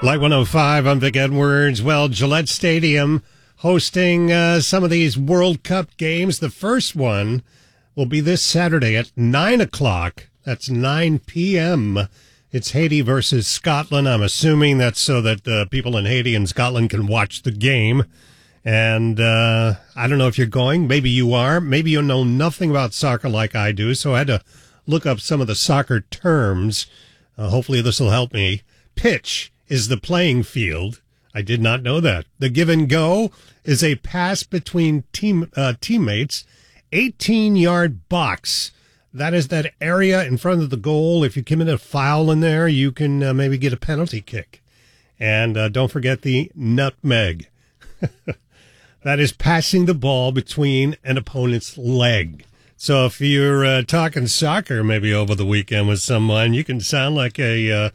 Light 105, I'm Vic Edwards. Well, Gillette Stadium hosting some of these World Cup games. The first one will be this Saturday at 9 o'clock. That's 9 p.m. It's Haiti versus Scotland. I'm assuming that's so that people in Haiti and Scotland can watch the game. And I don't know if you're going. Maybe you are. Maybe you know nothing about soccer like I do, so I had to look up some of the soccer terms. Hopefully this will help me. Pitch is the playing field. I did not know that. The give and go is a pass between teammates. 18-yard box. That is that area in front of the goal. If you commit a foul in there, you can maybe get a penalty kick. And don't forget the nutmeg. That is passing the ball between an opponent's leg. So if you're talking soccer maybe over the weekend with someone, you can sound like a...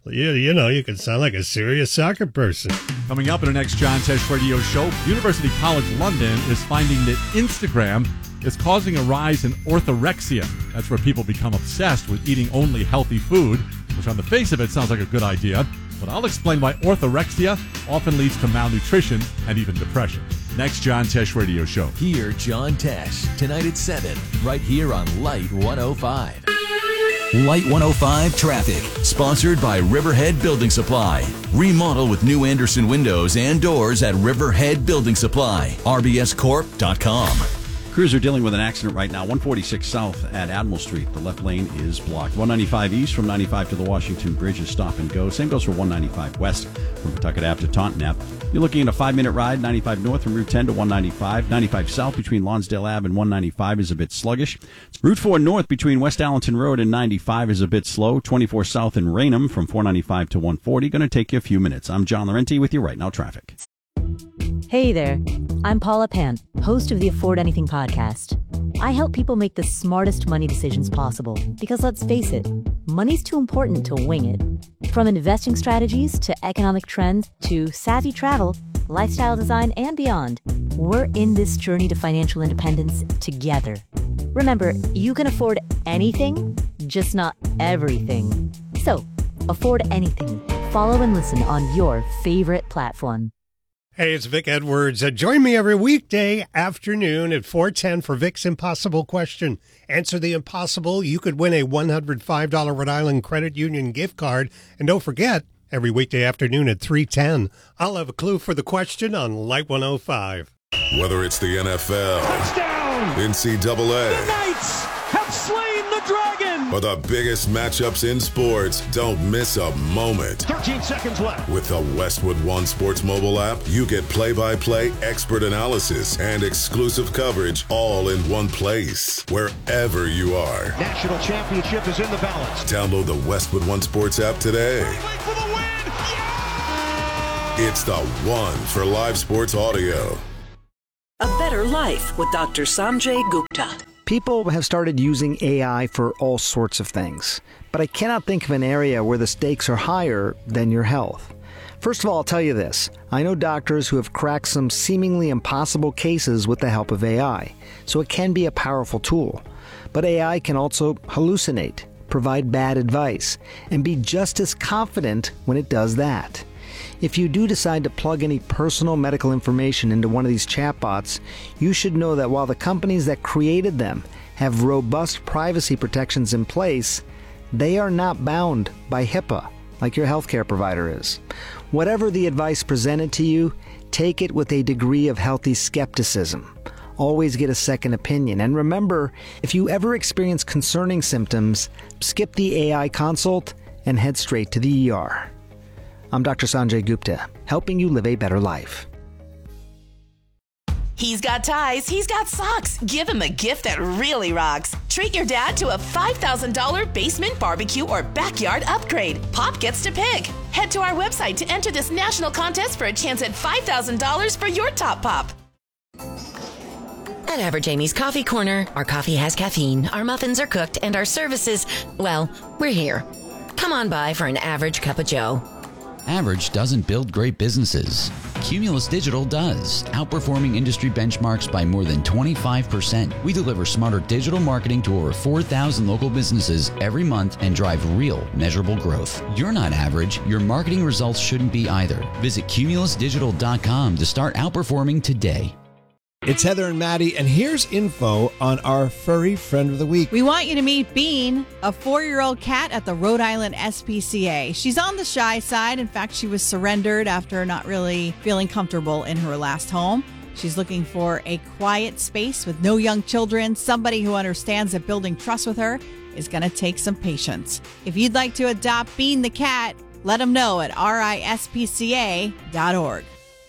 you can sound like a serious soccer person. Coming up in the next John Tesh Radio Show, University College London is finding that Instagram is causing a rise in orthorexia. That's where people become obsessed with eating only healthy food, which on the face of it sounds like a good idea. But I'll explain why orthorexia often leads to malnutrition and even depression. Next John Tesh Radio Show. Hear John Tesh tonight at 7, right here on Light 105. Light 105 Traffic, sponsored by Riverhead Building Supply. Remodel with new Anderson windows and doors at Riverhead Building Supply. RBScorp.com. Crews are dealing with an accident right now. 146 south at Admiral Street. The left lane is blocked. 195 east from 95 to the Washington Bridge is stop and go. Same goes for 195 west from Pawtucket Ave to Taunton Ave. You're looking at a 5-minute ride. 95 north from Route 10 to 195. 95 south between Lonsdale Ave and 195 is a bit sluggish. Route 4 north between West Allenton Road and 95 is a bit slow. 24 south in Raynham from 495 to 140. Going to take you a few minutes. I'm John Laurenti with your Right Now Traffic. Hey there, I'm Paula Pant, host of the Afford Anything podcast. I help people make the smartest money decisions possible because let's face it, money's too important to wing it. From investing strategies to economic trends to savvy travel, lifestyle design, and beyond, we're in this journey to financial independence together. Remember, you can afford anything, just not everything. So, afford anything. Follow and listen on your favorite platform. Hey, it's Vic Edwards. Join me every weekday afternoon at 4:10 for Vic's Impossible Question. Answer the impossible. You could win a $105 Rhode Island Credit Union gift card. And don't forget, every weekday afternoon at 3:10, I'll have a clue for the question on Light 105. Whether it's the NFL, touchdown, NCAA, the Knights have slain the dragon, or the biggest matchups in sports, don't miss a moment. 13 seconds left. With the Westwood One Sports mobile app, you get play-by-play, expert analysis, and exclusive coverage all in one place, wherever you are. National championship is in the balance. Download the Westwood One Sports app today. For the win. Yeah! It's the one for live sports audio. A Better Life with Dr. Sanjay Gupta. People have started using AI for all sorts of things, but I cannot think of an area where the stakes are higher than your health. First of all, I'll tell you this. I know doctors who have cracked some seemingly impossible cases with the help of AI, so it can be a powerful tool. But AI can also hallucinate, provide bad advice, and be just as confident when it does that. If you do decide to plug any personal medical information into one of these chatbots, you should know that while the companies that created them have robust privacy protections in place, they are not bound by HIPAA like your healthcare provider is. Whatever the advice presented to you, take it with a degree of healthy skepticism. Always get a second opinion. And remember, if you ever experience concerning symptoms, skip the AI consult and head straight to the ER. I'm Dr. Sanjay Gupta, helping you live a better life. He's got ties, he's got socks. Give him a gift that really rocks. Treat your dad to a $5,000 basement barbecue or backyard upgrade. Pop gets to pick. Head to our website to enter this national contest for a chance at $5,000 for your top pop. At Average Amy's Coffee Corner, our coffee has caffeine, our muffins are cooked, and our services, well, we're here. Come on by for an average cup of joe. Average doesn't build great businesses. Cumulus Digital does, outperforming industry benchmarks by more than 25%. We deliver smarter digital marketing to over 4,000 local businesses every month and drive real, measurable growth. You're not average. Your marketing results shouldn't be either. Visit cumulusdigital.com to start outperforming today. It's Heather and Maddie, and here's info on our furry friend of the week. We want you to meet Bean, a 4-year-old cat at the Rhode Island SPCA. She's on the shy side. In fact, she was surrendered after not really feeling comfortable in her last home. She's looking for a quiet space with no young children, somebody who understands that building trust with her is going to take some patience. If you'd like to adopt Bean the cat, let them know at rispca.org.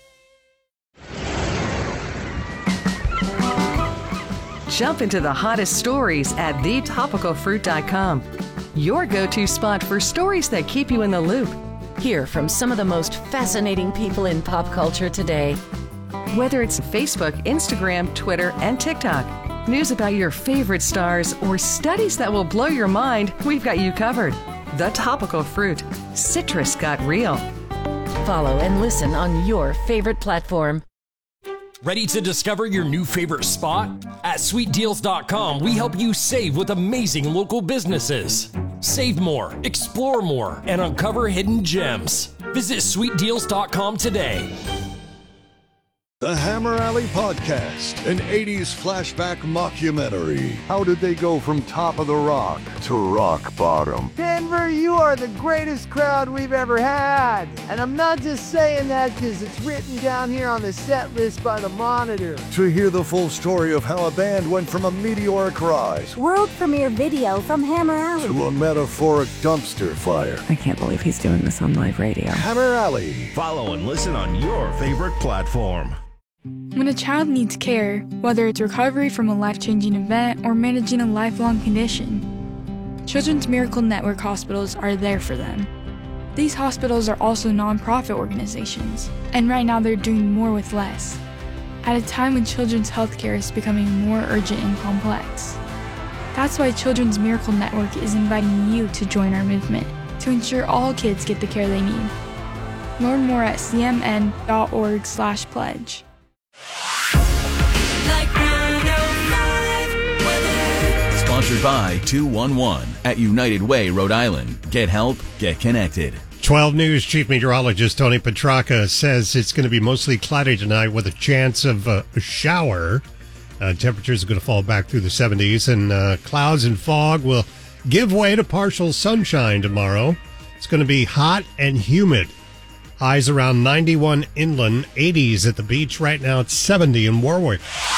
Jump into the hottest stories at thetopicalfruit.com. Your go-to spot for stories that keep you in the loop. Hear from some of the most fascinating people in pop culture today. Whether it's Facebook, Instagram, Twitter, and TikTok, news about your favorite stars, or studies that will blow your mind, we've got you covered. The Topical Fruit. Citrus got real. Follow and listen on your favorite platform. Ready to discover your new favorite spot? At sweetdeals.com, we help you save with amazing local businesses. Save more, explore more, and uncover hidden gems. Visit sweetdeals.com today. The Hammer Alley Podcast, an 80s flashback mockumentary. How did they go from top of the rock to rock bottom? Denver, you are the greatest crowd we've ever had. And I'm not just saying that because it's written down here on the set list by the Monitor. To hear the full story of how a band went from a meteoric rise, world premiere video from Hammer Alley, to a metaphoric dumpster fire. I can't believe he's doing this on live radio. Hammer Alley. Follow and listen on your favorite platform. When a child needs care, whether it's recovery from a life-changing event or managing a lifelong condition, Children's Miracle Network hospitals are there for them. These hospitals are also nonprofit organizations, and right now they're doing more with less, at a time when children's healthcare is becoming more urgent and complex. That's why Children's Miracle Network is inviting you to join our movement to ensure all kids get the care they need. Learn more at cmn.org/pledge. Sponsored by 211 at United Way, Rhode Island. Get help, get connected. 12 News Chief Meteorologist Tony Petrarca says it's going to be mostly cloudy tonight with a chance of a shower. Temperatures are going to fall back through the 70s, and clouds and fog will give way to partial sunshine tomorrow. It's going to be hot and humid. Highs around 91 inland, 80s at the beach. Right now it's 70 in Warwick.